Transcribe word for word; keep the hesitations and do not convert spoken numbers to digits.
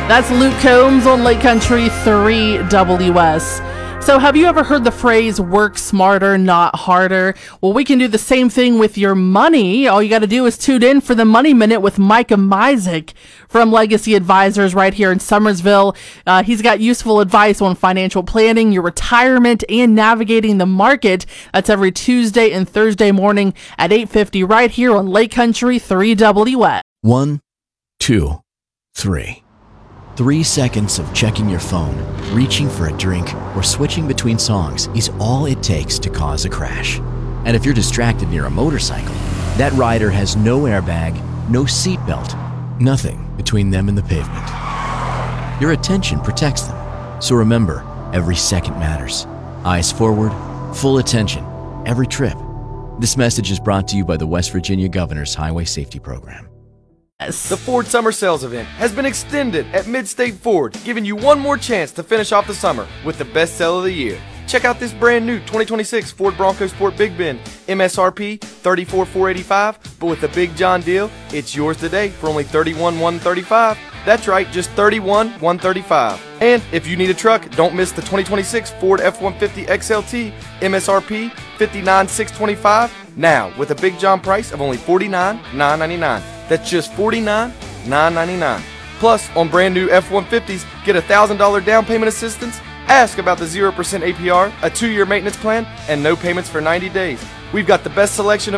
That's Luke Combs on Lake Country three W S. So have you ever heard the phrase work smarter, not harder? Well, we can do the same thing with your money. All you got to do is tune in for the Money Minute with Micah Mizik from Legacy Advisors right here in Summersville. Uh, he's got useful advice on financial planning, your retirement, and navigating the market. That's every Tuesday and Thursday morning at eight fifty right here on Lake Country three W S. One, two, three. Three seconds of checking your phone, reaching for a drink, or switching between songs is all it takes to cause a crash. And if you're distracted near a motorcycle, that rider has no airbag, no seatbelt, nothing between them and the pavement. Your attention protects them. So remember, every second matters. Eyes forward, full attention, every trip. This message is brought to you by the West Virginia Governor's Highway Safety Program. The Ford Summer Sales Event has been extended at Mid-State Ford, giving you one more chance to finish off the summer with the best sale of the year. Check out this brand new twenty twenty-six Ford Bronco Sport Big Bend, M S R P thirty-four thousand four hundred eighty-five dollars, but with the Big John deal, it's yours today for only thirty-one thousand one hundred thirty-five dollars. That's right, just thirty-one thousand one hundred thirty-five dollars. And if you need a truck, don't miss the twenty twenty-six Ford F one fifty X L T, M S R P fifty-nine thousand six hundred twenty-five dollars, now with a Big John price of only forty-nine thousand nine hundred ninety-nine dollars. That's just forty-nine thousand nine hundred ninety-nine dollars. Plus, on brand new F one fifties, get a one thousand dollars down payment assistance, ask about the zero percent A P R, a two-year maintenance plan, and no payments for ninety days. We've got the best selection of